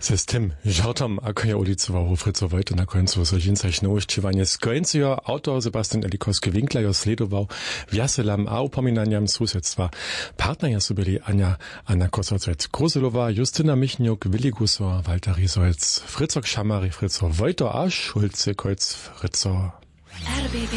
Z tym żartom, ako je ulicował Fritzo Wojto na końcu zrodzincaś nowościwanie z końca, autor Sebastian Elikowski-Winkler jo sledował wjaselam a upominaniam susedztwa. Partnerja su byli Anna Kosacec-Koselowa, Justyna Michniuk, Willi Gusor, Walter Riesolz, Fritzo Kschamary, Fritzo Wojto a Schulze Kreuz, Fritzo.